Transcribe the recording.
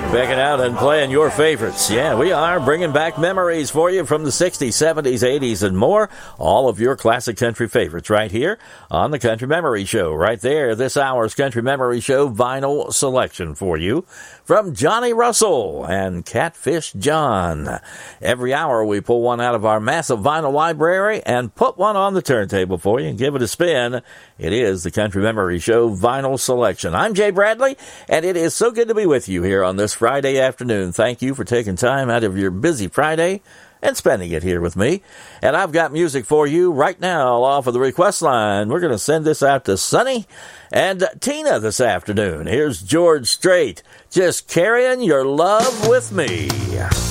Picking out and playing your favorites. Yeah, we are bringing back memories for you from the 60s, 70s, 80s, and more. All of your classic country favorites right here on the Country Memory Show. Right there, this hour's Country Memory Show vinyl selection for you from Johnny Russell and Catfish John. Every hour we pull one out of our massive vinyl library and put one on the turntable for you and give it a spin. It is the Country Memory Show vinyl selection. I'm Jay Bradley, and it is so good to be with you here on this Friday afternoon. Thank you for taking time out of your busy Friday and spending it here with me. And I've got music for you right now off of the request line. We're going to send this out to Sonny and Tina this afternoon. Here's George Strait, Just Carrying Your Love With Me.